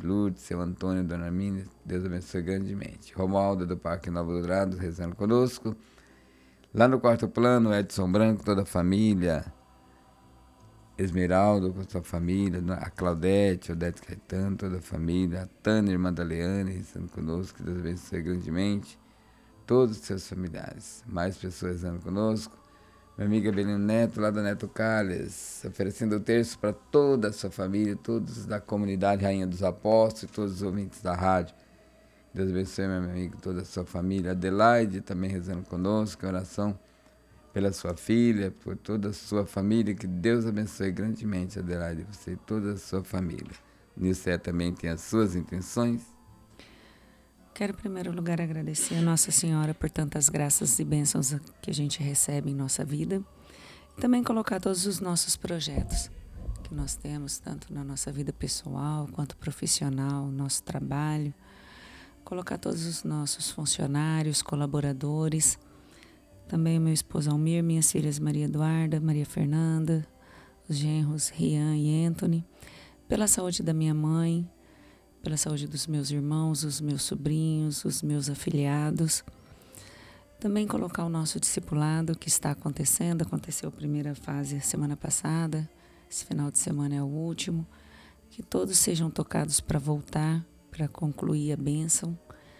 Lourdes, seu Antônio, Dona Arminda, Deus abençoe grandemente. Romualdo do Parque Novo Dourado, rezando conosco. Lá no quarto plano, Edson Branco, toda a família. Esmeraldo com sua família, a Claudete, Odete Caetano, toda a família, a Tânia, irmã da Leane, rezando conosco, que Deus abençoe grandemente. Todos os seus familiares. Mais pessoas rezando conosco. Minha amiga Belino Neto, lá da Neto Calles, oferecendo o terço para toda a sua família, todos da comunidade Rainha dos Apóstolos, todos os ouvintes da rádio. Deus abençoe, meu amigo, toda a sua família. Adelaide também rezando conosco, em oração pela sua filha, por toda a sua família. Que Deus abençoe grandemente, Adelaide, você e toda a sua família. Nilce também tem as suas intenções. Quero, em primeiro lugar, agradecer a Nossa Senhora por tantas graças e bênçãos que a gente recebe em nossa vida. E também colocar todos os nossos projetos que nós temos, tanto na nossa vida pessoal quanto profissional, nosso trabalho. Colocar todos os nossos funcionários, colaboradores. Também o meu esposo Almir, minhas filhas Maria Eduarda, Maria Fernanda, os genros Rian e Anthony. Pela saúde da minha mãe, pela saúde dos meus irmãos, os meus sobrinhos, os meus afiliados. Também colocar o nosso discipulado que está acontecendo. Aconteceu a primeira fase a semana passada, esse final de semana é o último. Que todos sejam tocados para voltar, para concluir a bênção.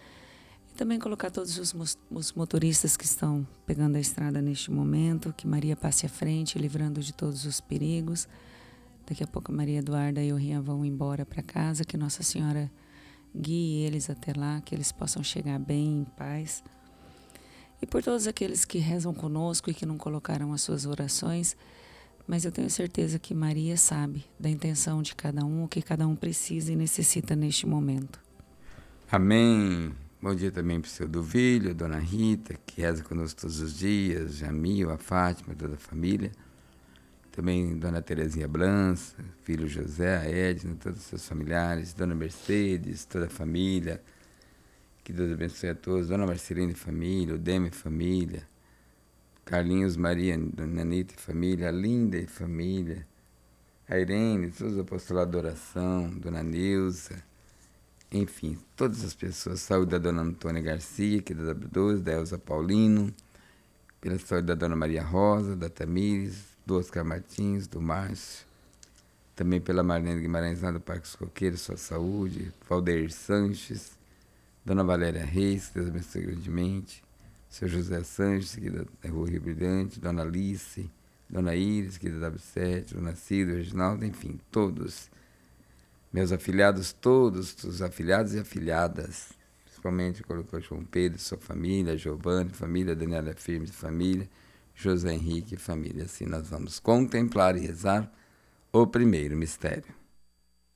E também colocar todos os motoristas que estão pegando a estrada neste momento, que Maria passe à frente, livrando de todos os perigos. Daqui a pouco a Maria Eduarda e o Rian vão embora para casa, que Nossa Senhora guie eles até lá, que eles possam chegar bem, em paz. E por todos aqueles que rezam conosco e que não colocaram as suas orações, mas eu tenho certeza que Maria sabe da intenção de cada um, o que cada um precisa e necessita neste momento. Amém. Bom dia também para o seu Duvílio, Dona Rita, que reza conosco todos os dias, Jamil, a Fátima, toda a família. Também Dona Terezinha Blança, filho José, a Edna, todos os seus familiares, Dona Mercedes, toda a família, que Deus abençoe a todos, Dona Marcelina e família, o Demi e família, Carlinhos, Maria, Dona Anitta e família, a Linda e família, a Irene, todos os apostolados de oração, Dona Neuza, enfim, todas as pessoas, saúde da Dona Antônia Garcia, que é da W12, da Elza Paulino, pela saúde da Dona Maria Rosa, da Tamires, do Oscar Martins, do Márcio, também pela Marlene Guimarães, lá do Parque dos Coqueiros, sua saúde, Valdeir Sanches, Dona Valéria Reis, que Deus abençoe grandemente, seu José Sanches, que da Rua Rio Brilhante, Dona Alice, Dona Iris, que da W7, Dona Cida, Reginaldo, enfim, todos, meus afiliados, todos os afiliados e afiliadas, principalmente colocou João Pedro, sua família, Giovanni, família, Daniela Firmes, família, José Henrique e família. Assim nós vamos contemplar e rezar o primeiro mistério.